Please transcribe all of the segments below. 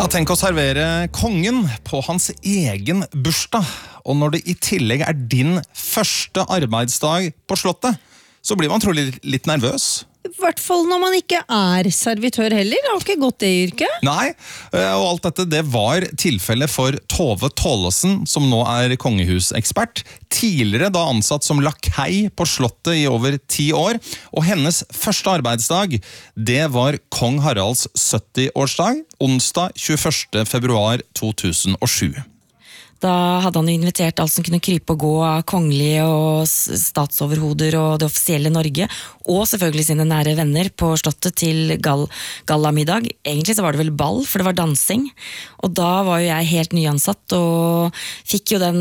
Ja, tenk å servere kongen på hans egen bursdag. Og når det i tillegg din første arbeidsdag på slottet, så blir man trolig litt nervøs. I hvert fall når man ikke servitør heller. Det har ikke gått det yrket. Nei, og alt dette det var tilfellet for Tove Tollesen, som nå kongehusekspert. Tidligere da ansatt som lakei på slottet i over 10 år. Og hennes første arbeidsdag, det var kong Haralds 70-årsdag, onsdag 21. februar 2007. Da hadde han invitert alt som kunne krype og gå av kongelige og statsoverhoder og det offisielle Norge, og selvfølgelig sine nære venner på slottet til gallamiddag. Egentlig så var det vel ball, for det var dansing. Og da var jo jeg helt nyansatt og fikk jo den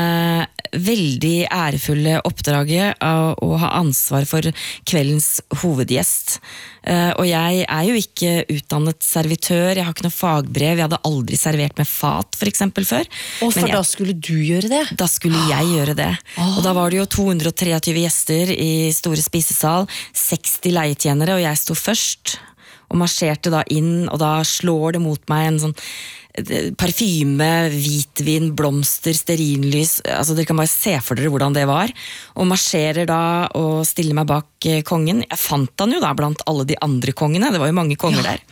veldig ærefulle oppdraget av å ha ansvar for kveldens hovedgjest. Og jeg jo ikke utdannet servitør, jeg har ikke noe fagbrev, jeg hadde aldri servert med fat for eksempel før. For da skulle du gjøre det? Da skulle jeg gjøre det. Og da var det jo 223 gjester i store spisesal, 60 leietjenere, og jeg sto først og marsjerte da inn, og da slår det mot meg en sånn parfyme, hvitvin, blomster, stearinlys, altså dere kan bare se for dere hvordan det var, og marsjerer da og stiller meg bak kongen. Jeg fant han jo da blant alle de andre kongene, det var jo mange konger der.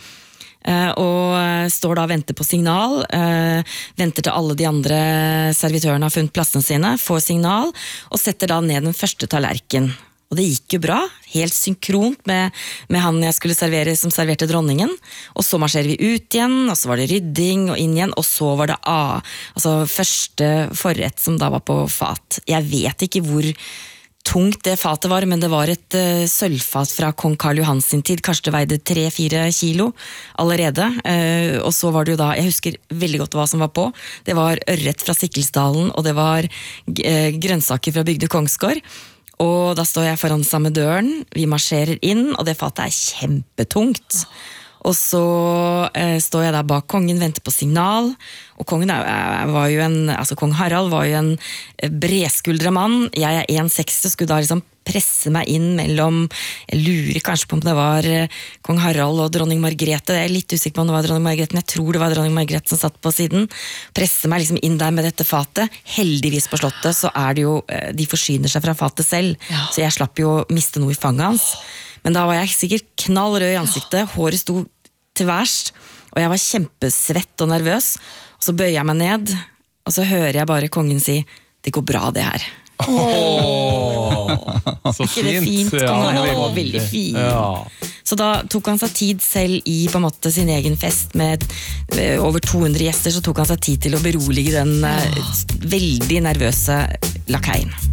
Og står da og venter på signal, venter til alle de andre servitørene har funnet plassene sine, får signal, og setter da ned den første tallerken. Og det gikk jo bra, helt synkront med han jeg skulle servere som serverte dronningen. Og så marsjerer vi ut igjen, og så var det rydding og inn igjen, og så var det altså første forrett som da var på fat. Jeg vet ikke hvor tungt det fatet var, men det var et sølvfat fra kong Karl Johan sin tid, kanskje det veide 3-4 kilo allerede, og så var det jo da, jeg husker veldig godt hva som var på, det var ørret fra Sikkelsdalen, og det var grønnsaker fra Bygde Kongsgård, og da står jeg foran samme døren, vi marsjerer inn, og det fatet kjempetungt. Og så står jeg der bak kongen, venter på signal, og kongen var jo kong Harald var jo en bredskuldret mann, jeg 1,60 og skulle da liksom presse meg inn mellom, jeg lurer kanskje på om det var kong Harald og dronning Margrethe, jeg litt usikker på om det var dronning Margrethe, men jeg tror det var dronning Margrethe som satt på siden, presse meg liksom inn der med dette fatet, heldigvis på slottet så det jo, de forsyner seg fra fatet selv, så jeg slapp jo miste noe i fanget hans, men da var jeg sikkert knall rød i ansiktet, håret sto til værs, og jeg var kjempesvett og nervøs, og så bøyer jeg meg ned, og så hører jeg bare kongen si, det går bra det her. Så ikke det fint? Kongen var veldig fin. Så da tok han seg tid selv i på en måte sin egen fest med over 200 gjester, så tok han seg tid til å berolige den veldig nervøse lakeien.